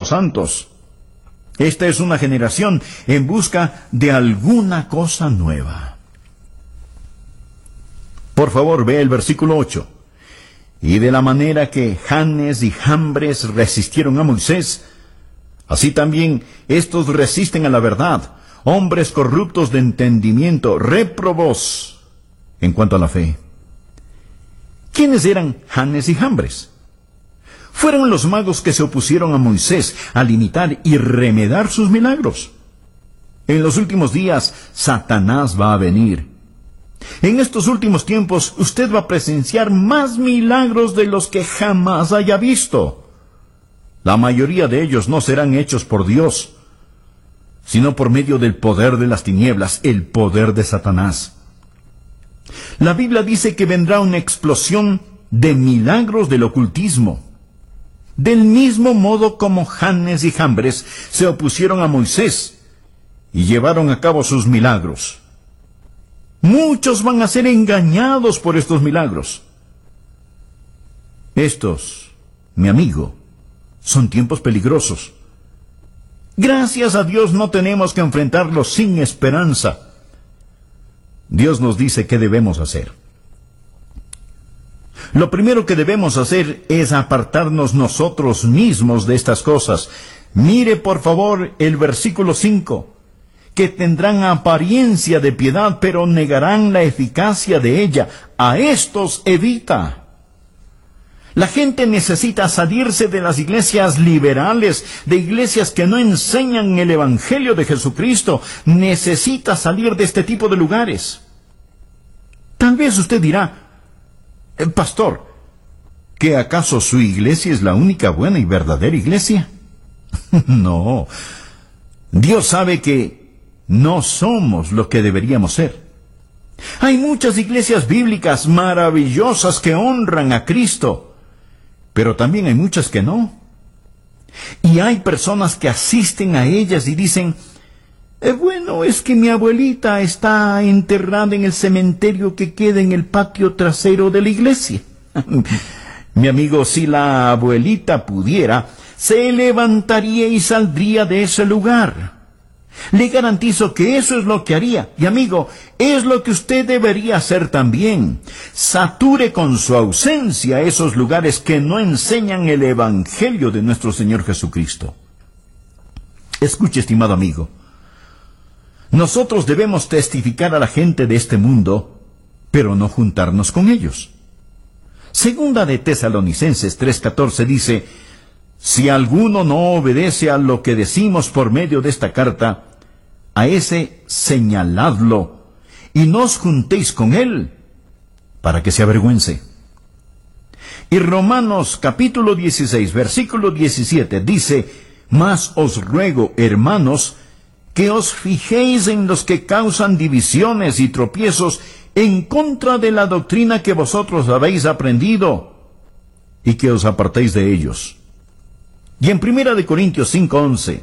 los santos. Esta es una generación en busca de alguna cosa nueva. Por favor, ve el versículo 8. Y de la manera que Janes y Jambres resistieron a Moisés, así también estos resisten a la verdad, hombres corruptos de entendimiento, réprobos en cuanto a la fe. ¿Quiénes eran Janes y Jambres? Fueron los magos que se opusieron a Moisés al imitar y remedar sus milagros. En los últimos días, Satanás va a venir. En estos últimos tiempos, usted va a presenciar más milagros de los que jamás haya visto. La mayoría de ellos no serán hechos por Dios, sino por medio del poder de las tinieblas, el poder de Satanás. La Biblia dice que vendrá una explosión de milagros del ocultismo. Del mismo modo como Janes y Jambres se opusieron a Moisés y llevaron a cabo sus milagros. Muchos van a ser engañados por estos milagros. Estos, mi amigo, son tiempos peligrosos. Gracias a Dios no tenemos que enfrentarlos sin esperanza. Dios nos dice qué debemos hacer. Lo primero que debemos hacer es apartarnos nosotros mismos de estas cosas. Mire por favor el versículo 5. Que tendrán apariencia de piedad, pero negarán la eficacia de ella. A estos evita. La gente necesita salirse de las iglesias liberales, de iglesias que no enseñan el Evangelio de Jesucristo. Necesita salir de este tipo de lugares. Tal vez usted dirá, pastor, ¿que acaso su iglesia es la única buena y verdadera iglesia? No. Dios sabe que no somos lo que deberíamos ser. Hay muchas iglesias bíblicas maravillosas que honran a Cristo, pero también hay muchas que no. Y hay personas que asisten a ellas y dicen, bueno, es que mi abuelita está enterrada en el cementerio que queda en el patio trasero de la iglesia. Mi amigo, si la abuelita pudiera, se levantaría y saldría de ese lugar. Le garantizo que eso es lo que haría. Y amigo, es lo que usted debería hacer también. Sature con su ausencia esos lugares que no enseñan el Evangelio de nuestro Señor Jesucristo. Escuche, estimado amigo. Nosotros debemos testificar a la gente de este mundo, pero no juntarnos con ellos. Segunda de Tesalonicenses 3:14 dice, si alguno no obedece a lo que decimos por medio de esta carta, a ese señaladlo y no os juntéis con él, para que se avergüence. Y Romanos capítulo 16, versículo 17 dice, mas os ruego, hermanos, que os fijéis en los que causan divisiones y tropiezos en contra de la doctrina que vosotros habéis aprendido, y que os apartéis de ellos. Y en 1 Corintios 5:11,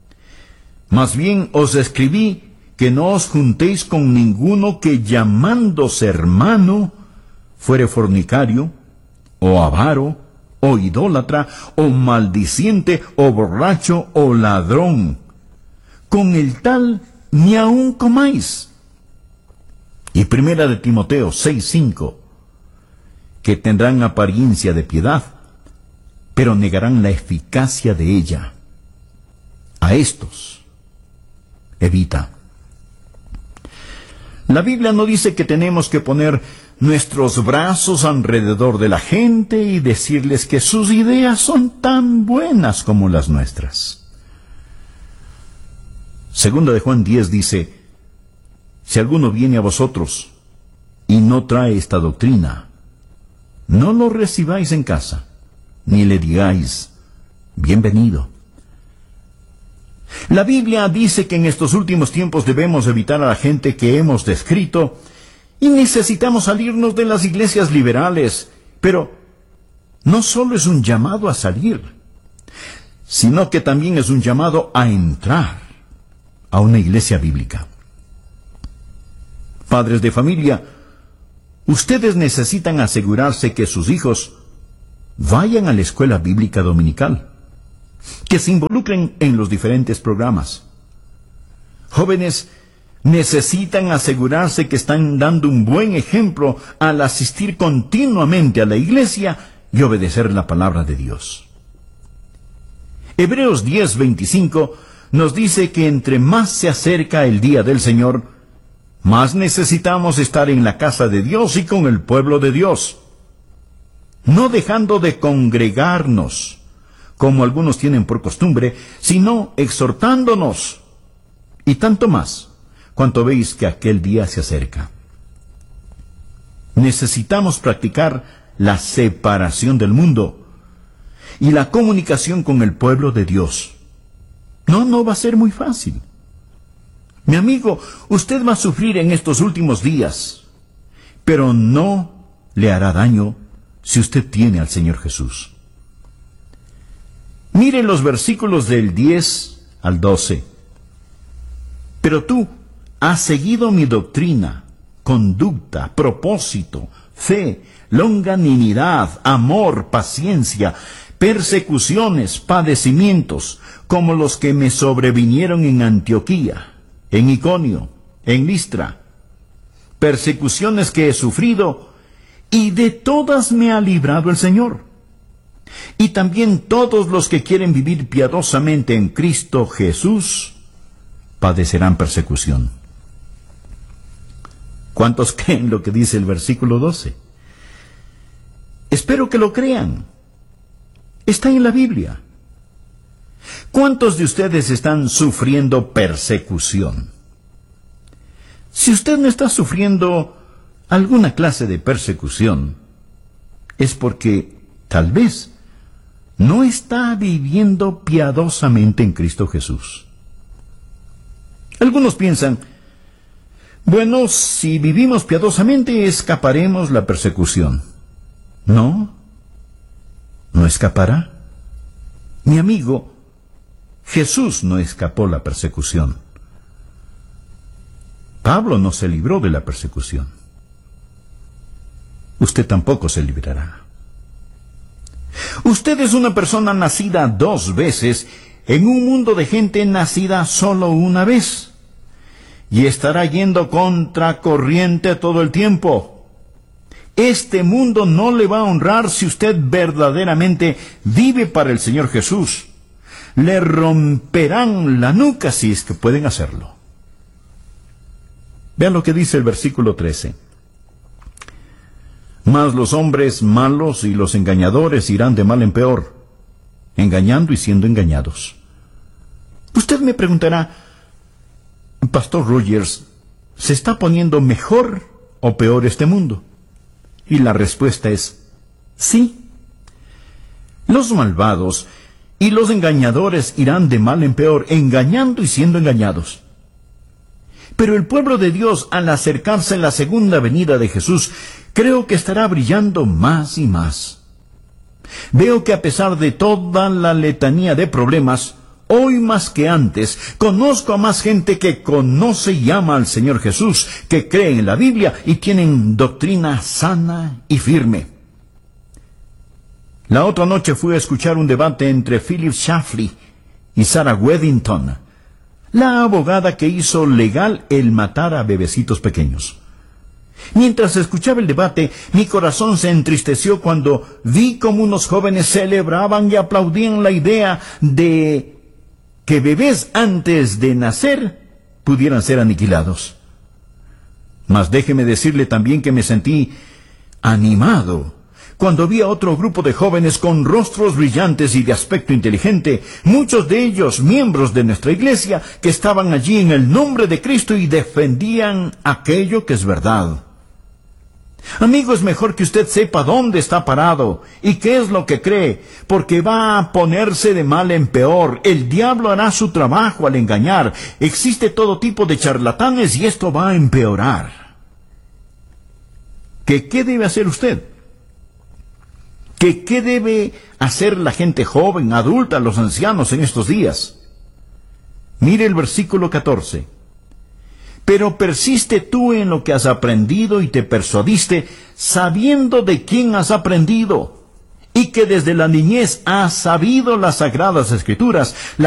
más bien os escribí que no os juntéis con ninguno que llamándose hermano fuere fornicario, o avaro, o idólatra, o maldiciente, o borracho, o ladrón. Con el tal ni aun comáis. Y 1 de Timoteo 6:5, que tendrán apariencia de piedad, pero negarán la eficacia de ella. A estos evita. La Biblia no dice que tenemos que poner nuestros brazos alrededor de la gente y decirles que sus ideas son tan buenas como las nuestras. Segunda de Juan 10 dice, si alguno viene a vosotros y no trae esta doctrina, no lo recibáis en casa, ni le digáis, bienvenido. La Biblia dice que en estos últimos tiempos debemos evitar a la gente que hemos descrito y necesitamos salirnos de las iglesias liberales. Pero no solo es un llamado a salir, sino que también es un llamado a entrar a una iglesia bíblica. Padres de familia, ustedes necesitan asegurarse que sus hijos vayan a la escuela bíblica dominical. que se involucren en los diferentes programas. Jóvenes necesitan asegurarse que están dando un buen ejemplo al asistir continuamente a la iglesia y obedecer la palabra de Dios. Hebreos 10:25 nos dice que entre más se acerca el día del Señor, más necesitamos estar en la casa de Dios y con el pueblo de Dios, no dejando de congregarnos, como algunos tienen por costumbre, sino exhortándonos, y tanto más, cuanto veis que aquel día se acerca. Necesitamos practicar la separación del mundo y la comunicación con el pueblo de Dios. No va a ser muy fácil. Mi amigo, usted va a sufrir en estos últimos días, pero no le hará daño si usted tiene al Señor Jesús. Mire los versículos del 10 al 12. Pero tú has seguido mi doctrina, conducta, propósito, fe, longanimidad, amor, paciencia, persecuciones, padecimientos, como los que me sobrevinieron en Antioquía, en Iconio, en Listra, persecuciones que he sufrido, y de todas me ha librado el Señor. Y también todos los que quieren vivir piadosamente en Cristo Jesús padecerán persecución. ¿Cuántos creen lo que dice el versículo 12? Espero que lo crean. Está en la Biblia. ¿Cuántos de ustedes están sufriendo persecución? Si usted no está sufriendo alguna clase de persecución, es porque tal vez no está viviendo piadosamente en Cristo Jesús. Algunos piensan, bueno, si vivimos piadosamente escaparemos la persecución. No escapará. Mi amigo, Jesús no escapó la persecución. Pablo no se libró de la persecución. Usted tampoco se librará. Usted es una persona nacida 2 veces en un mundo de gente nacida solo una vez. Y estará yendo contra corriente todo el tiempo. Este mundo no le va a honrar si usted verdaderamente vive para el Señor Jesús. Le romperán la nuca si es que pueden hacerlo. Vean lo que dice el versículo 13. Mas los hombres malos y los engañadores irán de mal en peor, engañando y siendo engañados. Usted me preguntará, Pastor Rogers, ¿se está poniendo mejor o peor este mundo? Y la respuesta es sí. Los malvados y los engañadores irán de mal en peor, engañando y siendo engañados. Pero el pueblo de Dios, al acercarse a la segunda venida de Jesús, creo que estará brillando más y más. Veo que a pesar de toda la letanía de problemas, hoy más que antes, conozco a más gente que conoce y ama al Señor Jesús, que cree en la Biblia y tienen doctrina sana y firme. La otra noche fui a escuchar un debate entre Philip Shafley y Sarah Weddington, la abogada que hizo legal el matar a bebecitos pequeños. Mientras escuchaba el debate, mi corazón se entristeció cuando vi cómo unos jóvenes celebraban y aplaudían la idea de que bebés antes de nacer pudieran ser aniquilados. Mas déjeme decirle también que me sentí animado cuando vi a otro grupo de jóvenes con rostros brillantes y de aspecto inteligente, muchos de ellos miembros de nuestra iglesia, que estaban allí en el nombre de Cristo y defendían aquello que es verdad. Amigo, es mejor que usted sepa dónde está parado y qué es lo que cree, porque va a ponerse de mal en peor. El diablo hará su trabajo al engañar. Existe todo tipo de charlatanes y esto va a empeorar. ¿Qué debe hacer usted? ¿Qué debe hacer la gente joven, adulta, los ancianos en estos días? Mire el versículo 14. Pero persiste tú en lo que has aprendido y te persuadiste, sabiendo de quién has aprendido, y que desde la niñez ha sabido las sagradas escrituras,